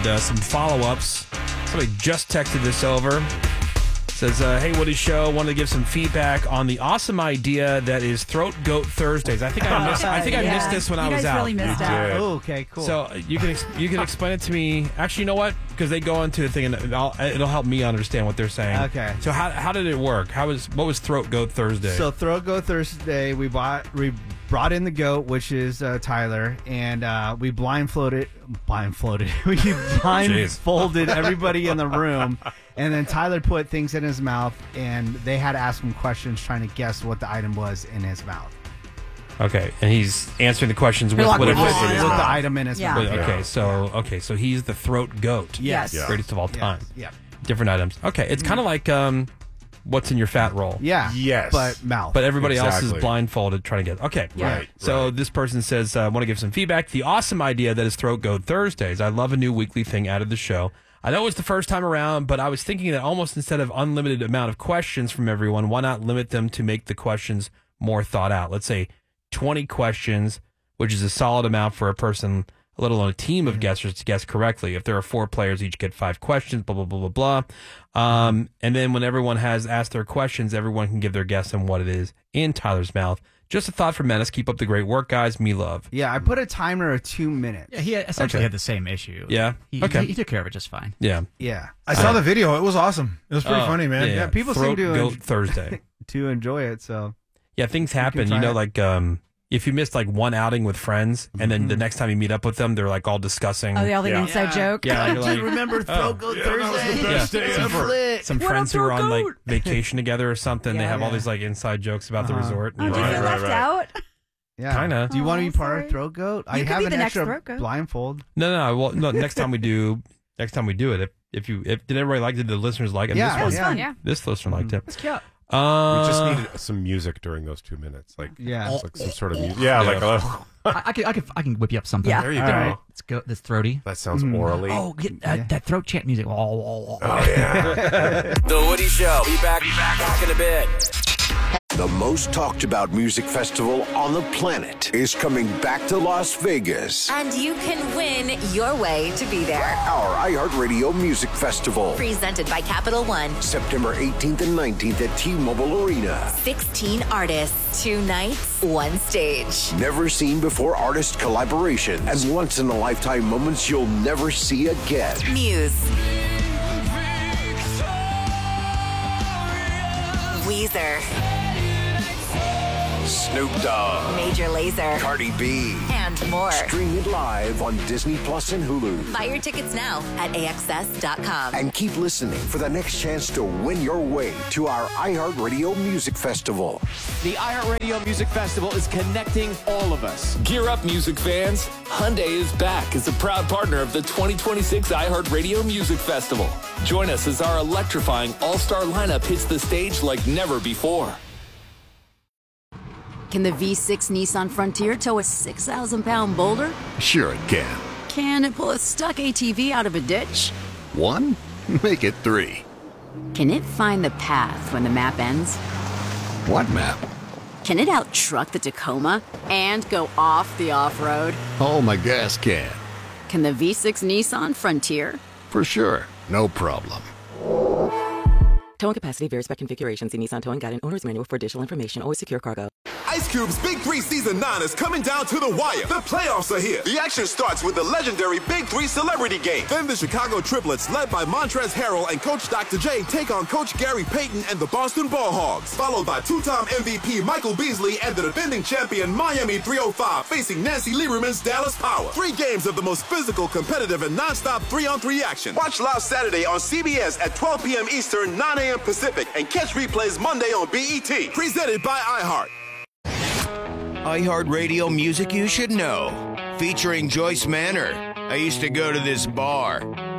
and some follow-ups. Somebody just texted this over. Says, hey, Woody Show, wanted to give some feedback on the awesome idea that is Throat Goat Thursdays. I think I missed this when I was out. You really missed out. Oh, okay, cool. So you can explain it to me. Actually, you know what? Because they go into the thing, and it'll help me understand what they're saying. Okay. So how did it work? What was Throat Goat Thursday? So Throat Goat Thursday, we brought in the goat, which is Tyler, and we blindfolded. We blindfolded everybody in the room, and then Tyler put things in his mouth, and they had to ask him questions trying to guess what the item was in his mouth. Okay, and he's answering the questions with whatever with it is. the item in his mouth. Okay, so he's the Throat Goat. Yes. Yeah. Greatest of all time. Yes. Different items. Okay, it's kind of like what's in your fat roll. Yeah. Yes. But mouth. But everybody else is Exactly. blindfolded trying to get. Okay. Yeah. Right. So this person says, I want to give some feedback. The awesome idea that is Throat Goat Thursdays. I love a new weekly thing added to the show. I know it's the first time around, but I was thinking that almost instead of unlimited amount of questions from everyone, why not limit them to make the questions more thought out? Let's say 20 questions, which is a solid amount for a person, let alone a team of guessers to guess correctly. If there are 4 players, each get 5 questions, blah, blah, blah, blah, blah. And then when everyone has asked their questions, everyone can give their guess on what it is in Tyler's mouth. Just a thought for Menace. Keep up the great work, guys. Me love. Yeah, I put a timer of 2 minutes. Yeah, he essentially had the same issue. Yeah? He took care of it just fine. Yeah. Yeah. I saw the video. It was awesome. It was pretty funny, man. Yeah, people Throat seem to Goat Thursday. to enjoy it, so. Yeah, things happen. try You know, it. like if you missed like one outing with friends, and then the next time you meet up with them, they're like all discussing. Oh, all the Yeah. inside joke. Yeah, you're like, Remember Throat Goat Thursday? best day ever. some What friends up, who are on like Goat? vacation together or something. They Yeah. have all these like inside jokes about the resort. Oh, And did you you're feel like, left right. out? Yeah. Kinda. Do you want to Oh, be part sorry. of Throat Goat? I You could have be an the next extra Throat Goat. blindfold. No. Well, no. Next time we do it. If did everybody like it? Did the listeners like it? Yeah, This That one, was yeah. fun, yeah. this listener liked it. It's cute. We just needed some music during those 2 minutes, like Yeah. like some sort of music. Yeah, like I can whip you up something. Yeah. there you All go. right. Let's go. This throaty. That sounds orally. Oh, get that throat chant music. Oh, yeah. The Woody Show. Be back in a bit. The most talked about music festival on the planet is coming back to Las Vegas. And you can win your way to be there. Our iHeartRadio Music Festival. Presented by Capital One. September 18th and 19th at T-Mobile Arena. 16 artists, 2 nights, 1 stage. Never seen before artist collaborations and once in a lifetime moments you'll never see again. Muse. Weezer. Snoop Dogg. Major Lazer. Cardi B. And more. Stream it live on Disney Plus and Hulu. Buy your tickets now at AXS.com. And keep listening for the next chance to win your way to our iHeartRadio Music Festival. The iHeartRadio Music Festival is connecting all of us. Gear up, music fans. Hyundai is back as a proud partner of the 2026 iHeartRadio Music Festival. Join us as our electrifying all-star lineup hits the stage like never before. Can the V6 Nissan Frontier tow a 6,000-pound boulder? Sure it can. Can it pull a stuck ATV out of a ditch? 1? Make it 3. Can it find the path when the map ends? What map? Can it out-truck the Tacoma and go off the off-road? Oh, my gas can. Can the V6 Nissan Frontier? For sure. No problem. Towing capacity varies by configuration. See Nissan Towing Guide and Owner's Manual for additional information. Always secure cargo. Ice Cube's Big 3 Season 9 is coming down to the wire. The playoffs are here. The action starts with the legendary Big 3 Celebrity Game. Then the Chicago Triplets, led by Montrezl Harrell and Coach Dr. J, take on Coach Gary Payton and the Boston Ball Hogs. Followed by two-time MVP Michael Beasley and the defending champion Miami 305 facing Nancy Lieberman's Dallas Power. 3 games of the most physical, competitive, and non-stop 3-on-3 action. Watch live Saturday on CBS at 12 p.m. Eastern, 9 a.m. Pacific, and catch replays Monday on BET. Presented by iHeart. iHeartRadio Music You Should Know, featuring Joyce Manor. I used to go to this bar.